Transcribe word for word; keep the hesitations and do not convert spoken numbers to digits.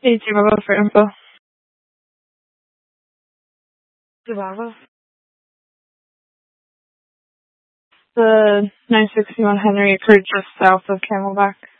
eighteen Bravo for info. Bravo. The nine sixty-one Henry occurred just south of Camelback.